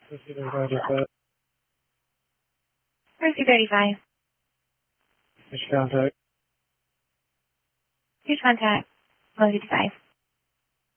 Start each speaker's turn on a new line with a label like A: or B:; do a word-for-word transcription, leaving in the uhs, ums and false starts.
A: Receiving contact.
B: Mercy thirty-five.
A: Which contact?
B: Here's contact. one fifty-five.